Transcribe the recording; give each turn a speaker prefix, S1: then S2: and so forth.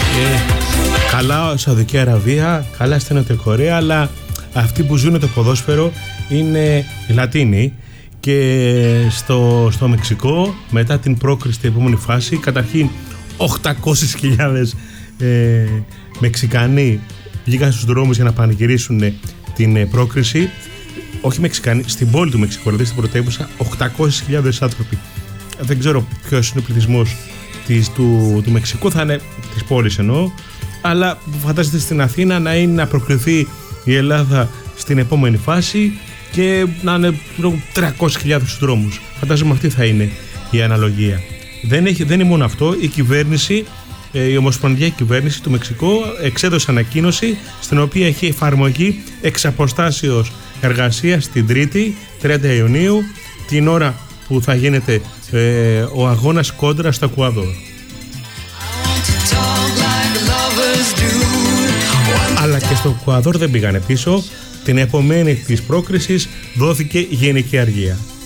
S1: Καλά Σαουδική Αραβία, καλά στην Νότια Κορέα, αλλά αυτοί που ζουν το ποδόσφαιρο είναι Λατίνοι. Και στο Μεξικό, μετά την πρόκριση στην επόμενη φάση, καταρχήν 800.000 Μεξικανοί βγήκαν στους δρόμους για να πανηγυρίσουν την πρόκριση. Όχι Μεξικανοί, στην πόλη του Μεξικού, δηλαδή στην πρωτεύουσα, 800.000 άνθρωποι. Δεν ξέρω ποιος είναι ο πληθυσμός του Μεξικού, θα είναι της πόλης εννοώ, αλλά φαντάζεστε στην Αθήνα να προκριθεί η Ελλάδα στην επόμενη φάση και να είναι 300.000 στους δρόμους. Φαντάζομαι αυτή θα είναι η αναλογία. Δεν είναι μόνο αυτό, η κυβέρνηση, η ομοσπονδιακή κυβέρνηση του Μεξικού εξέδωσε ανακοίνωση στην οποία έχει εφαρμογή εξ αποστάσεως εργασίας την Τρίτη 30 Ιουνίου, την ώρα που θα γίνεται ο αγώνας κόντρα στο Εκουαδόρ. Αλλά και στο Εκουαδόρ δεν πήγανε πίσω. Την επομένη της πρόκρισης δόθηκε γενική αργία.